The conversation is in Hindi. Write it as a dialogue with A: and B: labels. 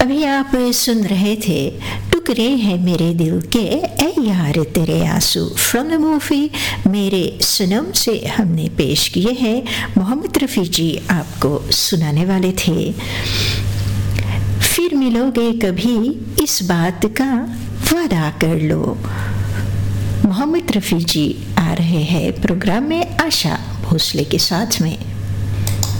A: अभी आप सुन रहे थे टुकड़े हैं मेरे दिल के ए यार तेरे आंसू फ्रॉम द मूवी मेरे सनम से हमने पेश किए हैं। मोहम्मद रफ़ी जी आपको सुनाने वाले थे। फिर मिलोगे कभी इस बात का वादा कर लो। मोहम्मद रफ़ी जी आ रहे हैं प्रोग्राम में आशा भोसले के साथ में।